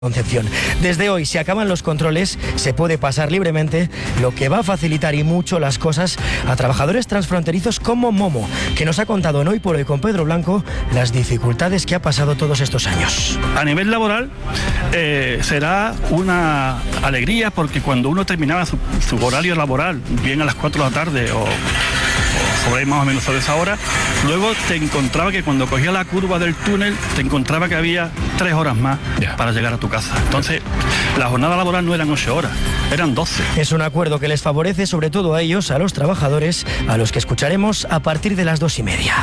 Concepción. Desde hoy, si acaban los controles, se puede pasar libremente, lo que va a facilitar y mucho las cosas a trabajadores transfronterizos como Momo, que nos ha contado en Hoy por Hoy con Pedro Blanco las dificultades que ha pasado todos estos años. A nivel laboral será una alegría, porque cuando uno terminaba su horario laboral, bien a las 4 de la tarde o sobre ahí más o menos sobre esa hora, luego te encontraba que cuando cogía la curva del túnel, te encontraba que había 3 horas más para llegar a tu casa. Entonces, la jornada laboral no eran 8 horas, eran 12. Es un acuerdo que les favorece sobre todo a ellos, a los trabajadores, a los que escucharemos a partir de las 2:30.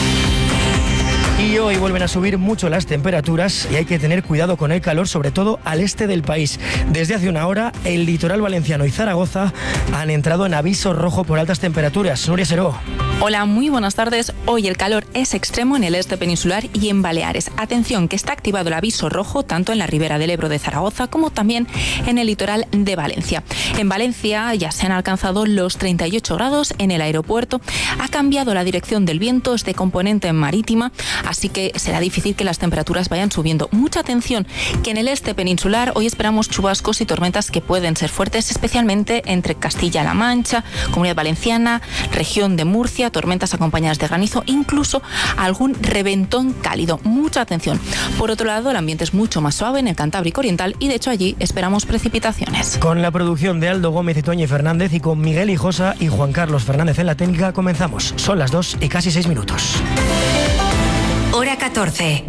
Y hoy vuelven a subir mucho las temperaturas y hay que tener cuidado con el calor, sobre todo al este del país. Desde hace una hora, el litoral valenciano y Zaragoza han entrado en aviso rojo por altas temperaturas. Nuria Seró. Hola, muy buenas tardes. Hoy el calor es extremo en el este peninsular y en Baleares. Atención, que está activado el aviso rojo tanto en la ribera del Ebro de Zaragoza como también en el litoral de Valencia. En Valencia ya se han alcanzado los 38 grados en el aeropuerto. Ha cambiado la dirección del viento, es de componente marítima, así que será difícil que las temperaturas vayan subiendo. Mucha atención, que en el este peninsular hoy esperamos chubascos y tormentas que pueden ser fuertes, especialmente entre Castilla-La Mancha, Comunidad Valenciana, región de Murcia, tormentas acompañadas de granizo, incluso algún reventón cálido. Mucha atención. Por otro lado, el ambiente es mucho más suave en el Cantábrico Oriental y de hecho allí esperamos precipitaciones. Con la producción de Aldo Gómez y Toñi Fernández y con Miguel Hijosa y Juan Carlos Fernández en la técnica, comenzamos. Son las 2 y casi 6 minutos. Hora 14.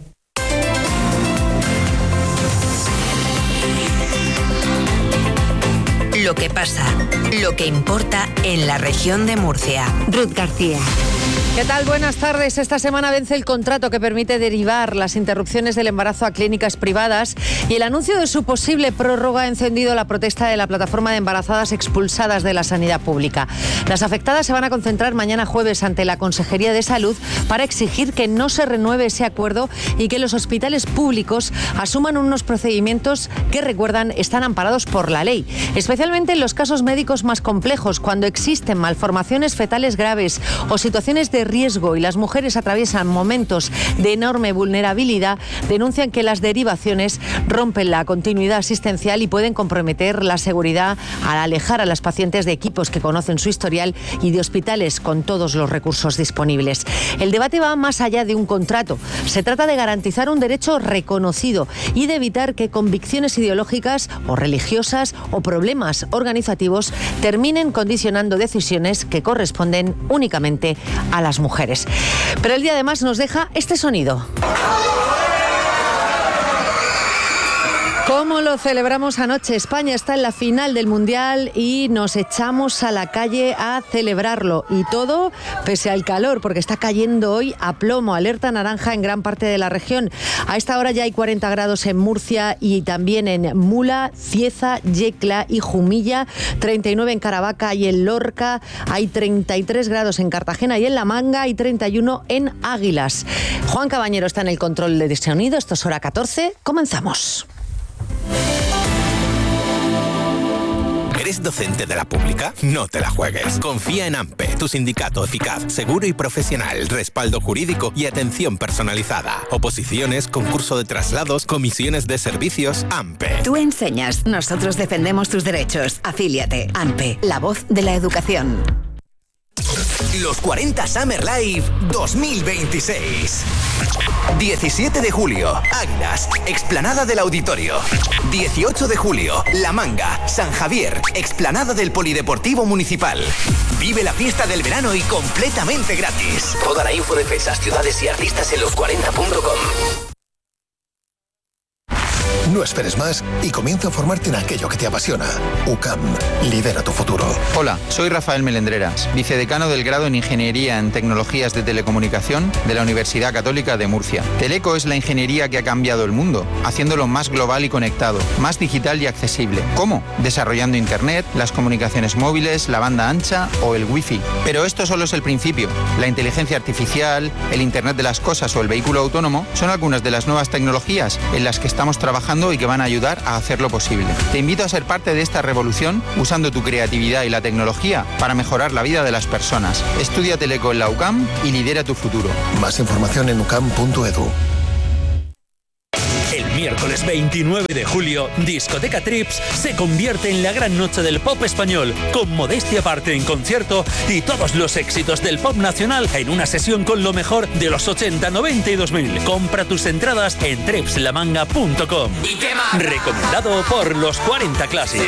Lo que pasa, lo que importa en la región de Murcia. Ruth García. ¿Qué tal? Buenas tardes. Esta semana vence el contrato que permite derivar las interrupciones del embarazo a clínicas privadas y el anuncio de su posible prórroga ha encendido la protesta de la plataforma de embarazadas expulsadas de la sanidad pública. Las afectadas se van a concentrar mañana jueves ante la Consejería de Salud para exigir que no se renueve ese acuerdo y que los hospitales públicos asuman unos procedimientos que, recuerdan, están amparados por la ley, especialmente en los casos médicos más complejos, cuando existen malformaciones fetales graves o situaciones de riesgo y las mujeres atraviesan momentos de enorme vulnerabilidad. Denuncian que las derivaciones rompen la continuidad asistencial y pueden comprometer la seguridad al alejar a las pacientes de equipos que conocen su historial y de hospitales con todos los recursos disponibles. El debate va más allá de un contrato. Se trata de garantizar un derecho reconocido y de evitar que convicciones ideológicas o religiosas o problemas organizativos terminen condicionando decisiones que corresponden únicamente a las mujeres. Pero el día además nos deja este sonido. ¿Cómo lo celebramos anoche? España está en la final del Mundial y nos echamos a la calle a celebrarlo. Y todo pese al calor, porque está cayendo hoy a plomo, alerta naranja en gran parte de la región. A esta hora ya hay 40 grados en Murcia y también en Mula, Cieza, Yecla y Jumilla, 39 en Caravaca y en Lorca, hay 33 grados en Cartagena y en La Manga y 31 en Águilas. Juan Cabañero está en el control de sonido, esto es Hora 14, comenzamos. ¿Eres docente de la pública? No te la juegues. Confía en AMPE, tu sindicato eficaz, seguro y profesional, respaldo jurídico y atención personalizada. Oposiciones, concurso de traslados, comisiones de servicios. AMPE. Tú enseñas, nosotros defendemos tus derechos. Afíliate. AMPE, la voz de la educación. Los 40 Summer Live 2026. 17 de julio, Águilas, explanada del Auditorio. 18 de julio, La Manga, San Javier, explanada del Polideportivo Municipal. Vive la fiesta del verano y completamente gratis. Toda la info de fechas, ciudades y artistas en los40.com. No esperes más y comienza a formarte en aquello que te apasiona. UCAM, lidera tu futuro. Hola, soy Rafael Melendreras, vicedecano del grado en Ingeniería en Tecnologías de Telecomunicación de la Universidad Católica de Murcia. Teleco es la ingeniería que ha cambiado el mundo, haciéndolo más global y conectado, más digital y accesible. ¿Cómo? Desarrollando Internet, las comunicaciones móviles, la banda ancha o el Wi-Fi. Pero esto solo es el principio. La inteligencia artificial, el Internet de las cosas o el vehículo autónomo son algunas de las nuevas tecnologías en las que estamos trabajando y que van a ayudar a hacerlo posible. Te invito a ser parte de esta revolución usando tu creatividad y la tecnología para mejorar la vida de las personas. Estudia Teleco en la UCAM y lidera tu futuro. Más información en ucam.edu. miércoles 29 de julio, Discoteca Trips se convierte en la gran noche del pop español, con Modestia Aparte en concierto y todos los éxitos del pop nacional en una sesión con lo mejor de los 80, 90 y 2000. Compra tus entradas en tripslamanga.com. Recomendado por los 40 Classic.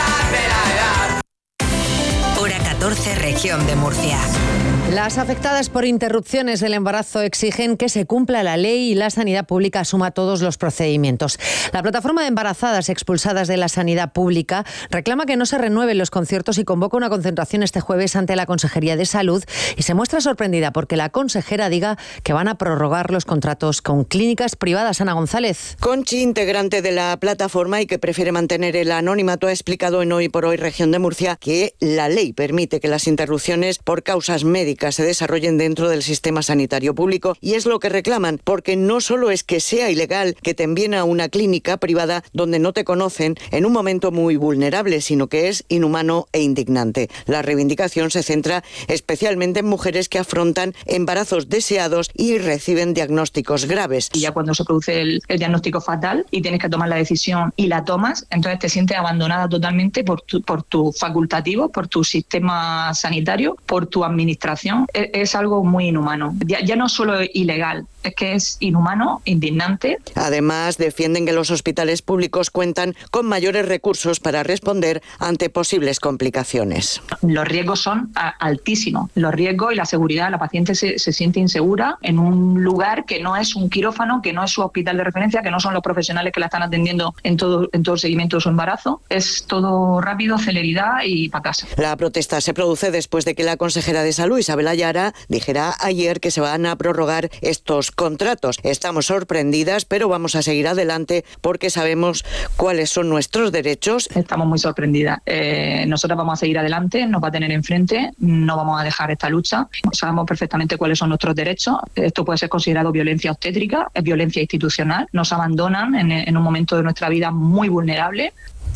Hora 14, región de Murcia. Las afectadas por interrupciones del embarazo exigen que se cumpla la ley y la sanidad pública asuma todos los procedimientos. La plataforma de embarazadas expulsadas de la sanidad pública reclama que no se renueven los conciertos y convoca una concentración este jueves ante la Consejería de Salud y se muestra sorprendida porque la consejera diga que van a prorrogar los contratos con clínicas privadas. Ana González. Conchi, integrante de la plataforma y que prefiere mantener el anonimato, ha explicado en Hoy por Hoy Región de Murcia que la ley permite que las interrupciones por causas médicas se desarrollen dentro del sistema sanitario público y es lo que reclaman, porque no solo es que sea ilegal que te envíen a una clínica privada donde no te conocen en un momento muy vulnerable, sino que es inhumano e indignante. La reivindicación se centra especialmente en mujeres que afrontan embarazos deseados y reciben diagnósticos graves. Y ya cuando se produce el diagnóstico fatal y tienes que tomar la decisión y la tomas, entonces te sientes abandonada totalmente por tu facultativo, por tu sistema sanitario, por tu administración. Es algo muy inhumano. Ya no solo es ilegal, es que es inhumano, indignante. Además, defienden que los hospitales públicos cuentan con mayores recursos para responder ante posibles complicaciones. Los riesgos son altísimos. Los riesgos y la seguridad. La paciente se siente insegura en un lugar que no es un quirófano, que no es su hospital de referencia, que no son los profesionales que la están atendiendo en todo el seguimiento de su embarazo. Es todo rápido, celeridad y para casa. La protesta se produce después de que la consejera de Salud, Isabel Ayara, dijera ayer que se van a prorrogar estos contratos. Estamos sorprendidas, pero vamos a seguir adelante porque sabemos cuáles son nuestros derechos. Estamos muy sorprendidas. Nosotras vamos a seguir adelante, nos va a tener enfrente, no vamos a dejar esta lucha. Sabemos perfectamente cuáles son nuestros derechos. Esto puede ser considerado violencia obstétrica, es violencia institucional. Nos abandonan en un momento de nuestra vida muy vulnerable.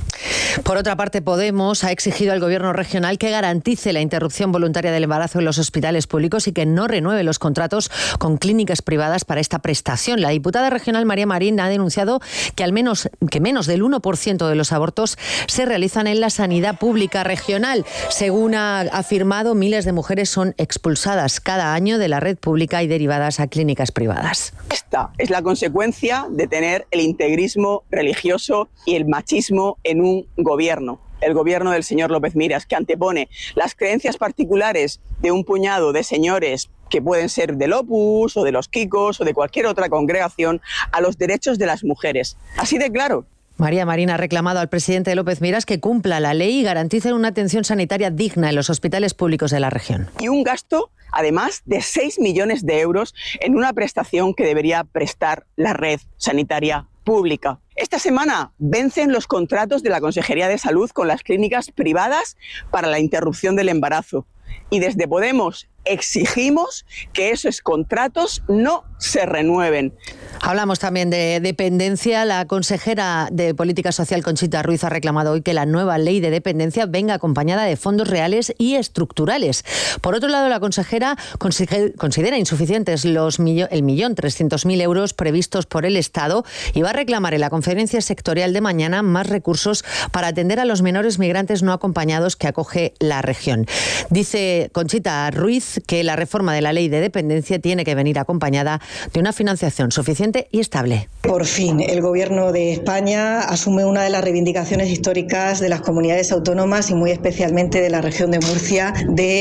Por otra parte, Podemos ha exigido al Gobierno regional que garantice la interrupción voluntaria del embarazo en los hospitales públicos y que no renueve los contratos con clínicas privadas para esta prestación. La diputada regional María Marín ha denunciado que menos del 1% de los abortos se realizan en la sanidad pública regional. Según ha afirmado, miles de mujeres son expulsadas cada año de la red pública y derivadas a clínicas privadas. Esta es la consecuencia de tener el integrismo religioso y el machismo en un gobierno, el gobierno del señor López Miras, que antepone las creencias particulares de un puñado de señores que pueden ser del Opus o de los Kikos o de cualquier otra congregación a los derechos de las mujeres. Así de claro. María Marín ha reclamado al presidente López Miras que cumpla la ley y garantice una atención sanitaria digna en los hospitales públicos de la región. Y un gasto, además, de 6 millones de euros en una prestación que debería prestar la red sanitaria pública. Esta semana vencen los contratos de la Consejería de Salud con las clínicas privadas para la interrupción del embarazo. Y desde Podemos exigimos que esos contratos no se renueven. Hablamos también de dependencia. La consejera de Política Social, Conchita Ruiz, ha reclamado hoy que la nueva ley de dependencia venga acompañada de fondos reales y estructurales. Por otro lado, la consejera considera insuficientes el 1.300.000 euros previstos por el Estado y va a reclamar en la conferencia sectorial de mañana más recursos para atender a los menores migrantes no acompañados que acoge la región. Dice Conchita Ruiz que la reforma de la ley de dependencia tiene que venir acompañada de una financiación suficiente y estable. Por fin, el Gobierno de España asume una de las reivindicaciones históricas de las comunidades autónomas y muy especialmente de la región de Murcia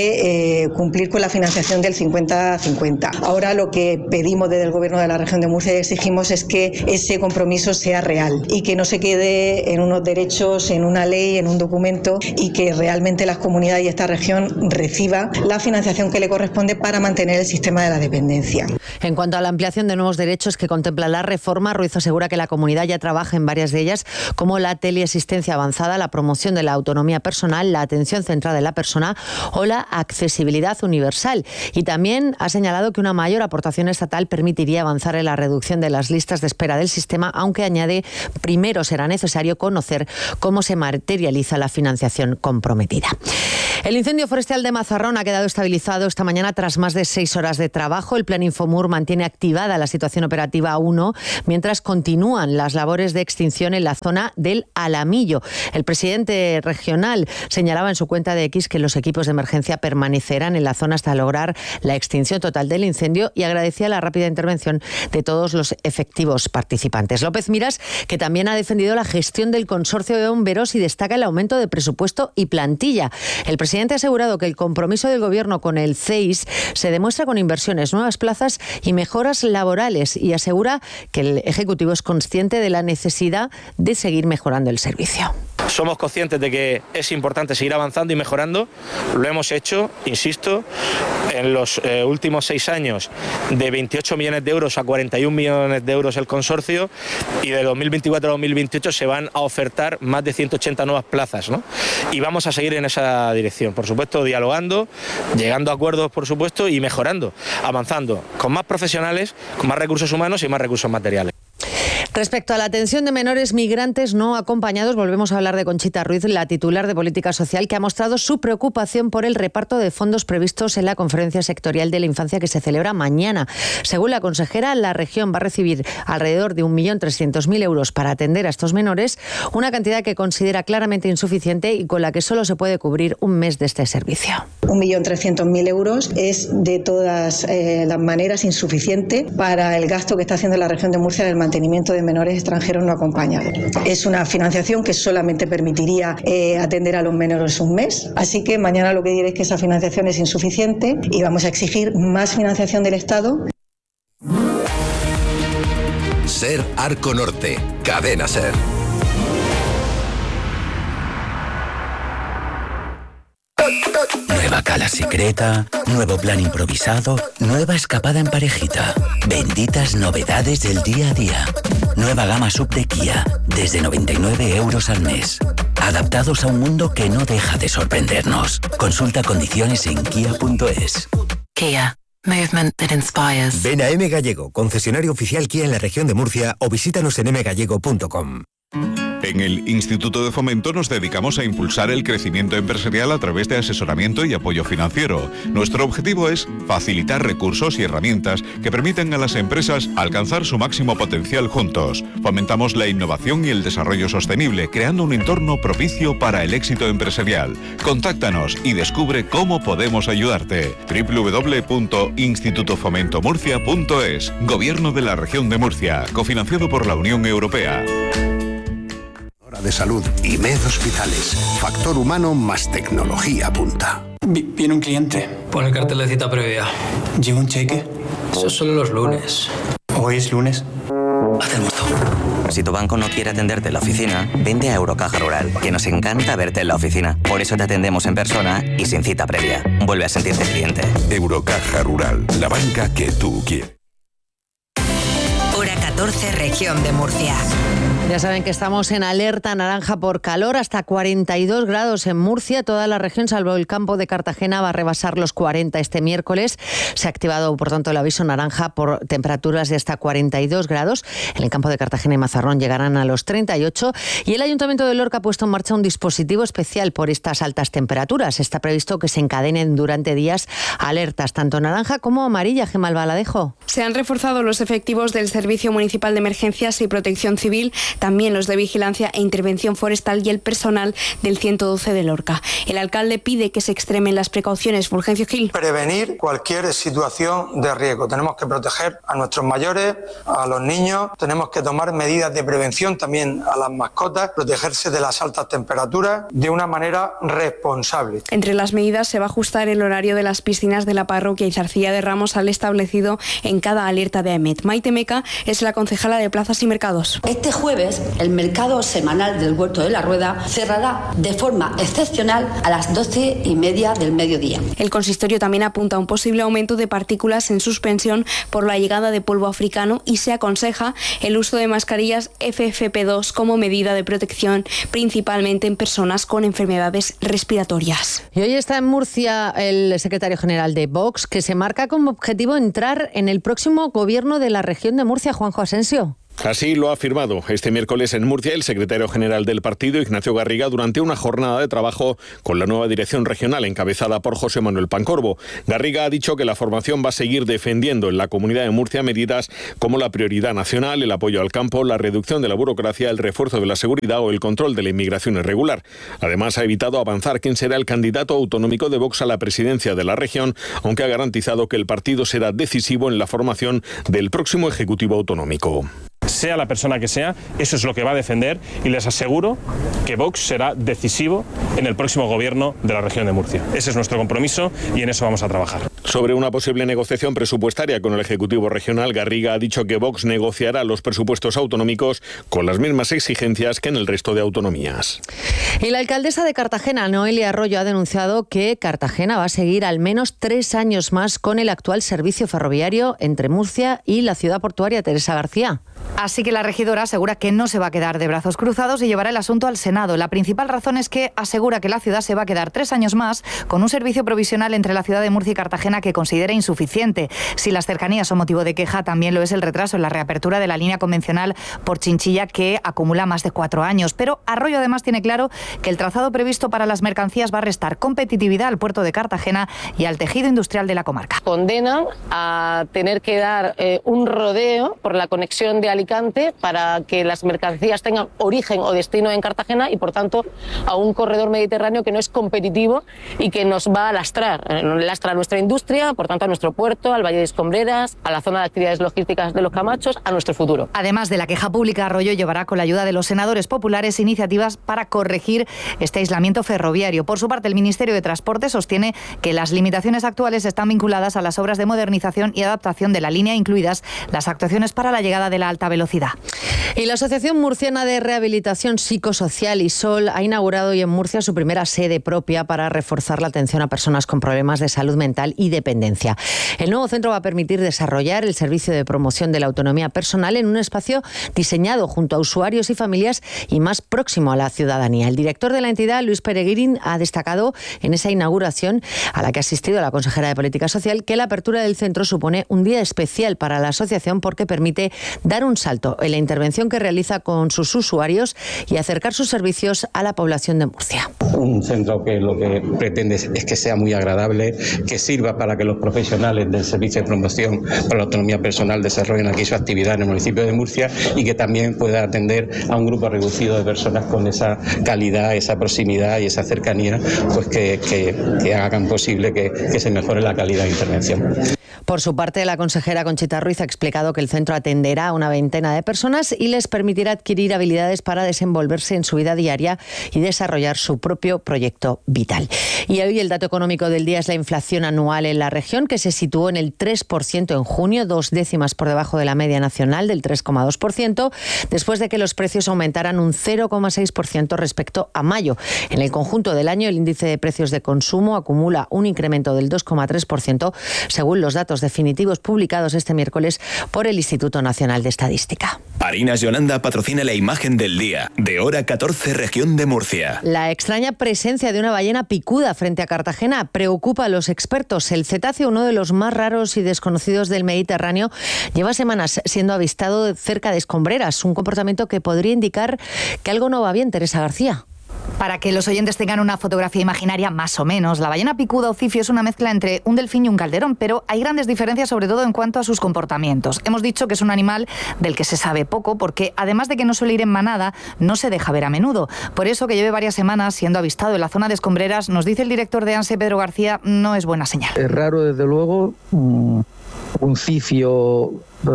de cumplir con la financiación del 50-50. Ahora lo que pedimos desde el Gobierno de la región de Murcia y exigimos es que ese compromiso sea real y que no se quede en unos derechos, en una ley, en un documento y que realmente las comunidades y esta región reciba la financiación que le corresponde para mantener el sistema de la dependencia. En cuanto a la ampliación de nuevos derechos que contempla la reforma, Ruiz asegura que la comunidad ya trabaja en varias de ellas, como la teleasistencia avanzada, la promoción de la autonomía personal, la atención centrada en la persona o la accesibilidad universal. Y también ha señalado que una mayor aportación estatal permitiría avanzar en la reducción de las listas de espera del sistema, aunque añade, primero será necesario conocer cómo se materializa la financiación comprometida. El incendio forestal de Mazarrón ha quedado estabilizado esta mañana tras más de 6 horas de trabajo. El Plan Infomur mantiene mantiene activada la situación operativa 1, mientras continúan las labores de extinción en la zona del Alamillo. El presidente regional señalaba en su cuenta de X que los equipos de emergencia permanecerán en la zona hasta lograr la extinción total del incendio y agradecía la rápida intervención de todos los efectivos participantes. López Miras, que también ha defendido la gestión del consorcio de bomberos y destaca el aumento de presupuesto y plantilla. El presidente ha asegurado que el compromiso del Gobierno con el CEIS se demuestra con inversiones, nuevas plazas y mejoras laborales, y asegura que el Ejecutivo es consciente de la necesidad de seguir mejorando el servicio. Somos conscientes de que es importante seguir avanzando y mejorando. Lo hemos hecho, insisto, en los últimos 6 años, de 28 millones de euros a 41 millones de euros el consorcio, y de 2024 a 2028 se van a ofertar más de 180 nuevas plazas, ¿no? Y vamos a seguir en esa dirección, por supuesto, dialogando, llegando a acuerdos, por supuesto, y mejorando, avanzando, con más profesionales, con más recursos humanos y más recursos materiales. Respecto a la atención de menores migrantes no acompañados, volvemos a hablar de Conchita Ruiz, la titular de Política Social, que ha mostrado su preocupación por el reparto de fondos previstos en la Conferencia Sectorial de la Infancia que se celebra mañana. Según la consejera, la región va a recibir alrededor de 1.300.000 euros para atender a estos menores, una cantidad que considera claramente insuficiente y con la que solo se puede cubrir un mes de este servicio. 1.300.000 euros es de todas las maneras insuficiente para el gasto que está haciendo la región de Murcia en el mantenimiento de menores extranjeros no acompañados. Es una financiación que solamente permitiría atender a los menores un mes, así que mañana lo que diré es que esa financiación es insuficiente y vamos a exigir más financiación del Estado. Ser Arco Norte, Cadena Ser. Nueva cala secreta, nuevo plan improvisado, nueva escapada en parejita. Benditas novedades del día a día. Nueva gama sub de Kia, desde 99 euros al mes. Adaptados a un mundo que no deja de sorprendernos. Consulta condiciones en kia.es. Kia. Movement that inspires. Ven a M Gallego, concesionario oficial Kia en la región de Murcia, o visítanos en mgallego.com. En el Instituto de Fomento nos dedicamos a impulsar el crecimiento empresarial a través de asesoramiento y apoyo financiero. Nuestro objetivo es facilitar recursos y herramientas que permitan a las empresas alcanzar su máximo potencial juntos. Fomentamos la innovación y el desarrollo sostenible, creando un entorno propicio para el éxito empresarial. Contáctanos y descubre cómo podemos ayudarte. www.institutofomentomurcia.es. Gobierno de la Región de Murcia, cofinanciado por la Unión Europea. De salud y med hospitales. Factor humano más tecnología punta. Viene un cliente. Pon el cartel de cita previa. ¿Lleva un cheque? Eso es solo los lunes. ¿Hoy es lunes? Hacemos todo. Si tu banco no quiere atenderte en la oficina, vente a Eurocaja Rural, que nos encanta verte en la oficina. Por eso te atendemos en persona y sin cita previa. Vuelve a sentirte cliente. Eurocaja Rural, la banca que tú quieres. Hora 14, región de Murcia. Ya saben que estamos en alerta naranja por calor, hasta 42 grados en Murcia. Toda la región, salvo el campo de Cartagena, va a rebasar los 40 este miércoles. Se ha activado, por tanto, el aviso naranja por temperaturas de hasta 42 grados. En el campo de Cartagena y Mazarrón llegarán a los 38. Y el Ayuntamiento de Lorca ha puesto en marcha un dispositivo especial por estas altas temperaturas. Está previsto que se encadenen durante días alertas, tanto naranja como amarilla. Gemma Albaladejo. Se han reforzado los efectivos del Servicio Municipal de Emergencias y Protección Civil, también los de Vigilancia e Intervención Forestal y el personal del 112 de Lorca. El alcalde pide que se extremen las precauciones. Fulgencio Gil. Prevenir cualquier situación de riesgo. Tenemos que proteger a nuestros mayores, a los niños, tenemos que tomar medidas de prevención también a las mascotas, protegerse de las altas temperaturas de una manera responsable. Entre las medidas se va a ajustar el horario de las piscinas de la parroquia y Zarcilla de Ramos al establecido en cada alerta de AEMET. Maite Meca es la concejala de Plazas y Mercados. Este jueves el mercado semanal del Huerto de la Rueda cerrará de forma excepcional a las 12:30 del mediodía. El consistorio también apunta a un posible aumento de partículas en suspensión por la llegada de polvo africano y se aconseja el uso de mascarillas FFP2 como medida de protección, principalmente en personas con enfermedades respiratorias. Y hoy está en Murcia el secretario general de Vox, que se marca como objetivo entrar en el próximo gobierno de la región de Murcia, Juanjo Asensio. Así lo ha afirmado este miércoles en Murcia el secretario general del partido, Ignacio Garriga, durante una jornada de trabajo con la nueva dirección regional encabezada por José Manuel Pancorbo. Garriga ha dicho que la formación va a seguir defendiendo en la Comunidad de Murcia medidas como la prioridad nacional, el apoyo al campo, la reducción de la burocracia, el refuerzo de la seguridad o el control de la inmigración irregular. Además, ha evitado avanzar quién será el candidato autonómico de Vox a la presidencia de la región, aunque ha garantizado que el partido será decisivo en la formación del próximo Ejecutivo Autonómico. Sea la persona que sea, eso es lo que va a defender y les aseguro que Vox será decisivo en el próximo gobierno de la región de Murcia. Ese es nuestro compromiso y en eso vamos a trabajar. Sobre una posible negociación presupuestaria con el Ejecutivo Regional, Garriga ha dicho que Vox negociará los presupuestos autonómicos con las mismas exigencias que en el resto de autonomías. Y la alcaldesa de Cartagena, Noelia Arroyo, ha denunciado que Cartagena va a seguir al menos 3 años más con el actual servicio ferroviario entre Murcia y la ciudad portuaria Teresa García. Así que la regidora asegura que no se va a quedar de brazos cruzados y llevará el asunto al Senado. La principal razón es que asegura que la ciudad se va a quedar 3 años más con un servicio provisional entre la ciudad de Murcia y Cartagena que considera insuficiente. Si las cercanías son motivo de queja, también lo es el retraso en la reapertura de la línea convencional por Chinchilla, que acumula más de 4 años. Pero Arroyo además tiene claro que el trazado previsto para las mercancías va a restar competitividad al puerto de Cartagena y al tejido industrial de la comarca. Condenan a tener que dar un rodeo por la conexión de Alicante para que las mercancías tengan origen o destino en Cartagena y, por tanto, a un corredor mediterráneo que no es competitivo y que nos va a lastrar. Lastra a nuestra industria, por tanto, a nuestro puerto, al Valle de Escombreras, a la zona de actividades logísticas de los Camachos, a nuestro futuro. Además de la queja pública, Arroyo llevará con la ayuda de los senadores populares iniciativas para corregir este aislamiento ferroviario. Por su parte, el Ministerio de Transporte sostiene que las limitaciones actuales están vinculadas a las obras de modernización y adaptación de la línea, incluidas las actuaciones para la llegada de la alta velocidad. Y la Asociación Murciana de Rehabilitación Psicosocial, ISOL, ha inaugurado hoy en Murcia su primera sede propia para reforzar la atención a personas con problemas de salud mental y dependencia. El nuevo centro va a permitir desarrollar el servicio de promoción de la autonomía personal en un espacio diseñado junto a usuarios y familias y más próximo a la ciudadanía. El director de la entidad, Luis Peregrín, ha destacado en esa inauguración, a la que ha asistido la consejera de Política Social, que la apertura del centro supone un día especial para la asociación porque permite dar un salto en la intervención que realiza con sus usuarios y acercar sus servicios a la población de Murcia. Un centro que lo que pretende es que sea muy agradable, que sirva para que los profesionales del servicio de promoción para la autonomía personal desarrollen aquí su actividad en el municipio de Murcia y que también pueda atender a un grupo reducido de personas con esa calidad, esa proximidad y esa cercanía, pues que hagan posible que se mejore la calidad de intervención. Por su parte, la consejera Conchita Ruiz ha explicado que el centro atenderá a una veintena de personas y les permitirá adquirir habilidades para desenvolverse en su vida diaria y desarrollar su propio proyecto vital. Y hoy el dato económico del día es la inflación anual en la región, que se situó en el 3% en junio, 2 décimas por debajo de la media nacional del 3,2%, después de que los precios aumentaran un 0,6% respecto a mayo. En el conjunto del año, el índice de precios de consumo acumula un incremento del 2,3%, según los datos definitivos publicados este miércoles por el Instituto Nacional de Estadística. Harinas Yolanda patrocina la imagen del día, de hora 14, región de Murcia. La extraña presencia de una ballena picuda frente a Cartagena preocupa a los expertos. El cetáceo, uno de los más raros y desconocidos del Mediterráneo, lleva semanas siendo avistado cerca de Escombreras, un comportamiento que podría indicar que algo no va bien, Teresa García. Para que los oyentes tengan una fotografía imaginaria más o menos, la ballena picuda o cifio es una mezcla entre un delfín y un calderón, pero hay grandes diferencias sobre todo en cuanto a sus comportamientos. Hemos dicho que es un animal del que se sabe poco porque, además de que no suele ir en manada, no se deja ver a menudo. Por eso que lleve varias semanas siendo avistado en la zona de Escombreras, nos dice el director de ANSE, Pedro García, no es buena señal. Es raro, desde luego. Un cifio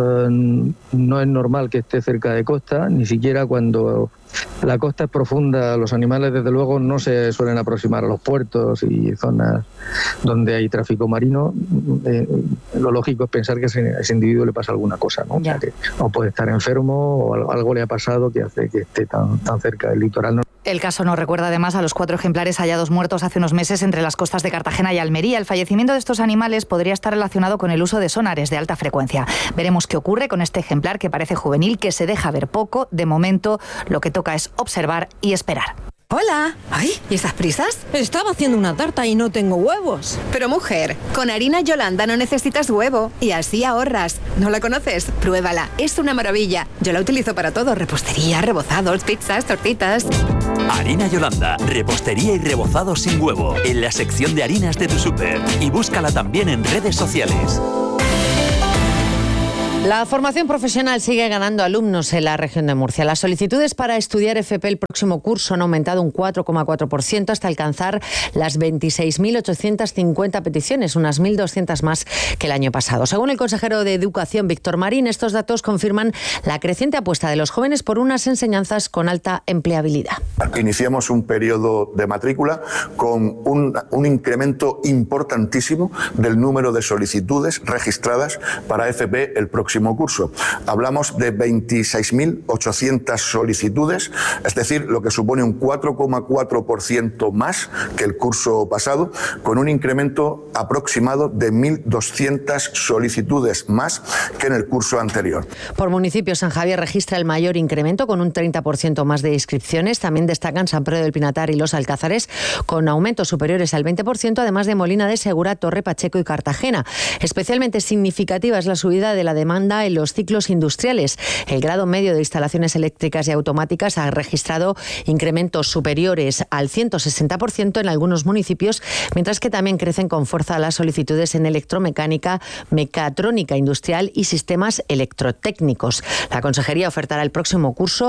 no es normal que esté cerca de costa, ni siquiera cuando la costa es profunda. Los animales, desde luego, no se suelen aproximar a los puertos y zonas donde hay tráfico marino. Lo lógico es pensar que a ese individuo le pasa alguna cosa, ¿no? O sea, que o puede estar enfermo o algo le ha pasado que hace que esté tan cerca del litoral. El caso nos recuerda además a los 4 ejemplares hallados muertos hace unos meses entre las costas de Cartagena y Almería. El fallecimiento de estos animales podría estar relacionado con el uso de sonares de alta frecuencia. Veremos qué ocurre con este ejemplar que parece juvenil, que se deja ver poco. De momento, lo que toca es observar y esperar. Hola. Ay, ¿y esas prisas? Estaba haciendo una tarta y no tengo huevos. Pero mujer, con harina Yolanda no necesitas huevo y así ahorras. ¿No la conoces? Pruébala, es una maravilla. Yo la utilizo para todo, repostería, rebozados, pizzas, tortitas. Harina Yolanda, repostería y rebozado sin huevo, en la sección de harinas de tu súper. Y búscala también en redes sociales. La formación profesional sigue ganando alumnos en la región de Murcia. Las solicitudes para estudiar FP el próximo curso han aumentado un 4,4% hasta alcanzar las 26.850 peticiones, unas 1.200 más que el año pasado. Según el consejero de Educación, Víctor Marín, estos datos confirman la creciente apuesta de los jóvenes por unas enseñanzas con alta empleabilidad. Iniciamos un periodo de matrícula con un incremento importantísimo del número de solicitudes registradas para FP el próximo curso. Hablamos de 26.800 solicitudes, es decir, lo que supone un 4,4% más que el curso pasado, con un incremento aproximado de 1.200 solicitudes más que en el curso anterior. Por municipio, San Javier registra el mayor incremento, con un 30% más de inscripciones. También destacan San Pedro del Pinatar y Los Alcázares, con aumentos superiores al 20%, además de Molina de Segura, Torre Pacheco y Cartagena. Especialmente significativa es la subida de la demanda en los ciclos industriales. El grado medio de instalaciones eléctricas y automáticas ha registrado incrementos superiores al 160% en algunos municipios, mientras que también crecen con fuerza las solicitudes en electromecánica, mecatrónica industrial y sistemas electrotécnicos. La Consejería ofertará el próximo curso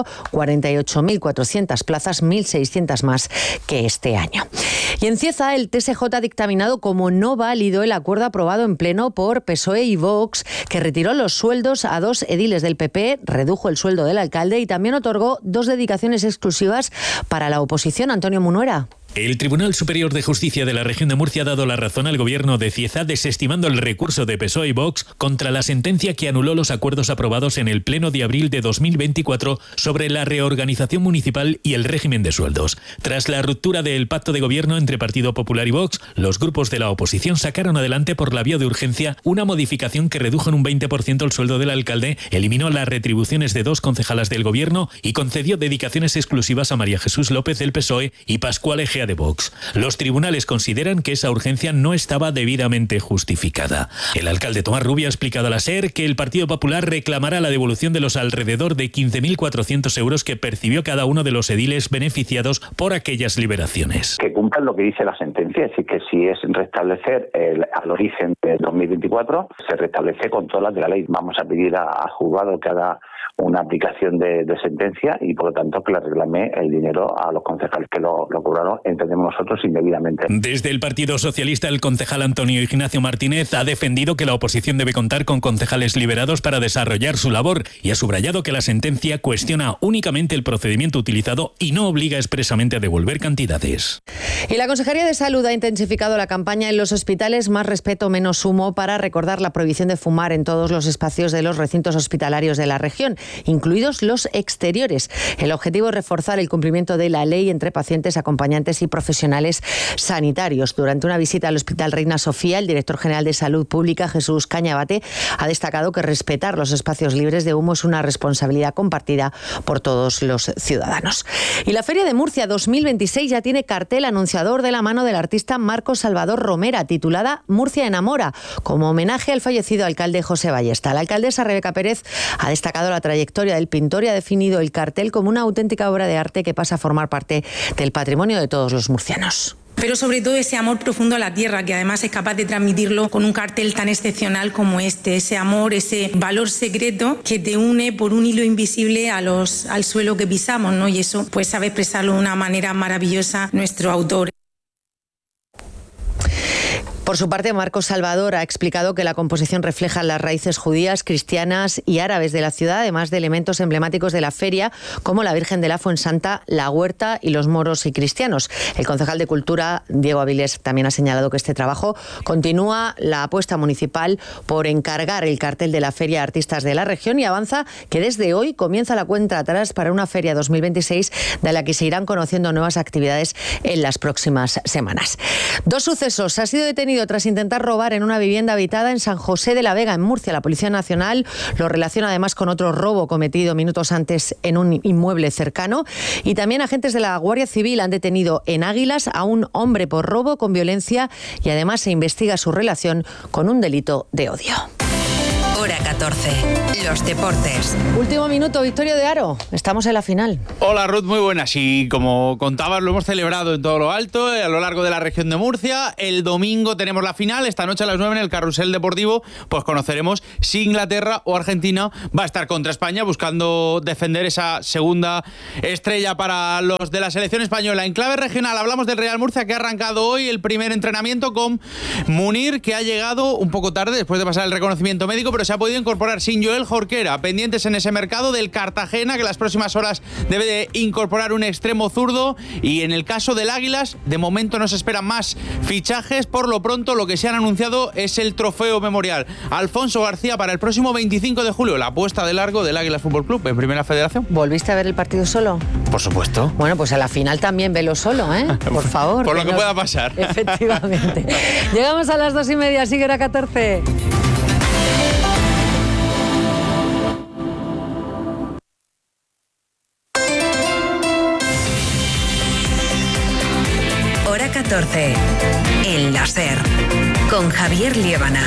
48.400 plazas, 1.600 más que este año. Y en Cieza, el TSJ ha dictaminado como no válido el acuerdo aprobado en pleno por PSOE y Vox, que retiró los sueldos a 2 ediles del PP, redujo el sueldo del alcalde y también otorgó 2 dedicaciones exclusivas para la oposición. Antonio Munuera. El Tribunal Superior de Justicia de la Región de Murcia ha dado la razón al gobierno de Cieza, desestimando el recurso de PSOE y Vox contra la sentencia que anuló los acuerdos aprobados en el Pleno de abril de 2024 sobre la reorganización municipal y el régimen de sueldos. Tras la ruptura del pacto de gobierno entre Partido Popular y Vox, los grupos de la oposición sacaron adelante por la vía de urgencia una modificación que redujo en un 20% el sueldo del alcalde, eliminó las retribuciones de 2 concejalas del gobierno y concedió dedicaciones exclusivas a María Jesús López del PSOE y Pascual Egea de Vox. Los tribunales consideran que esa urgencia no estaba debidamente justificada. El alcalde Tomás Rubio ha explicado a la SER que el Partido Popular reclamará la devolución de los alrededor de 15.400 euros que percibió cada uno de los ediles beneficiados por aquellas liberaciones. Que cumplan lo que dice la sentencia, es decir, que si es restablecer al origen de 2024, se restablece con todas las de la ley. Vamos a pedir al juzgado que haga una aplicación de sentencia y, por lo tanto, que le reclame el dinero a los concejales que lo cobraron, entendemos nosotros, indebidamente. Desde el Partido Socialista, el concejal Antonio Ignacio Martínez ha defendido que la oposición debe contar con concejales liberados para desarrollar su labor y ha subrayado que la sentencia cuestiona únicamente el procedimiento utilizado y no obliga expresamente a devolver cantidades. Y la Consejería de Salud ha intensificado la campaña en los hospitales Más respeto, menos humo, para recordar la prohibición de fumar en todos los espacios de los recintos hospitalarios de la región, incluidos los exteriores. El objetivo es reforzar el cumplimiento de la ley entre pacientes, acompañantes y profesionales sanitarios. Durante una visita al Hospital Reina Sofía, el director general de Salud Pública, Jesús Cañabate, ha destacado que respetar los espacios libres de humo es una responsabilidad compartida por todos los ciudadanos. Y la Feria de Murcia 2026 ya tiene cartel anunciador de la mano del artista Marcos Salvador Romera, titulada Murcia enamora, como homenaje al fallecido alcalde José Ballesta. La alcaldesa Rebeca Pérez ha destacado la trayectoria del pintor y ha definido el cartel como una auténtica obra de arte que pasa a formar parte del patrimonio de todos los murcianos. Pero sobre todo ese amor profundo a la tierra, que además es capaz de transmitirlo con un cartel tan excepcional como este. Ese amor, ese valor secreto que te une por un hilo invisible al suelo que pisamos, ¿no? Y eso pues sabe expresarlo de una manera maravillosa nuestro autor. Por su parte, Marcos Salvador ha explicado que la composición refleja las raíces judías, cristianas y árabes de la ciudad, además de elementos emblemáticos de la feria, como la Virgen de la Fuensanta, la Huerta y los moros y cristianos. El concejal de Cultura, Diego Avilés, también ha señalado que este trabajo continúa la apuesta municipal por encargar el cartel de la feria a artistas de la región y avanza que desde hoy comienza la cuenta atrás para una feria 2026 de la que se irán conociendo nuevas actividades en las próximas semanas. 2 sucesos. Ha sido detenido detenido tras intentar robar en una vivienda habitada en San José de la Vega, en Murcia. La Policía Nacional lo relaciona además con otro robo cometido minutos antes en un inmueble cercano. Y también agentes de la Guardia Civil han detenido en Águilas a un hombre por robo con violencia y además se investiga su relación con un delito de odio. Hora 14. Los deportes. Último minuto, Victorio de Aro. Estamos en la final. Hola Ruth, muy buenas. Y como contabas, lo hemos celebrado en todo lo alto, a lo largo de la región de Murcia. El domingo tenemos la final. Esta noche a las 9 en el Carrusel Deportivo, pues conoceremos si Inglaterra o Argentina va a estar contra España, buscando defender esa segunda estrella para los de la selección española. En clave regional hablamos del Real Murcia, que ha arrancado hoy el primer entrenamiento con Munir, que ha llegado un poco tarde después de pasar el reconocimiento médico, pero se ha podido incorporar sin Joel Jorquera. Pendientes en ese mercado del Cartagena, que en las próximas horas debe de incorporar un extremo zurdo. Y en el caso del Águilas, de momento no se esperan más fichajes. Por lo pronto, lo que se han anunciado es el trofeo memorial Alfonso García para el próximo 25 de julio, la apuesta de largo del Águilas Fútbol Club en Primera Federación. ¿Volviste a ver el partido solo? Por supuesto. Bueno, pues a la final también velo solo, ¿eh? Por favor. Por lo que pueda pasar. Efectivamente. Llegamos a las 2:30, sigue Hora 14. Hora 14. El láser. Con Javier Liébana.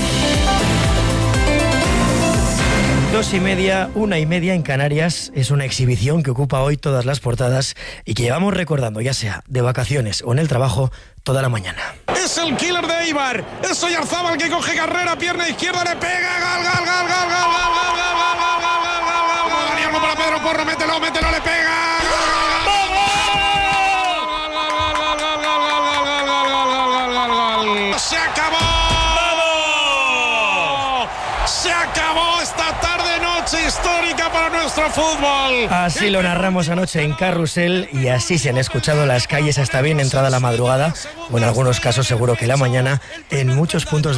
2:30, 1:30 en Canarias. Es una exhibición que ocupa hoy todas las portadas y que llevamos recordando, ya sea de vacaciones o en el trabajo, toda la mañana. Es el killer de Eibar. Es Oyarzábal que coge carrera, pierna izquierda, le pega. Gol. Gol para Pedro Porro, mételo, le pega. ¡Se acabó! ¡Vamos! ¡Se acabó esta tarde-noche histórica para nuestro fútbol! Así lo narramos anoche en Carrusel y así se han escuchado las calles hasta bien entrada la madrugada, o en algunos casos seguro que la mañana, en muchos puntos de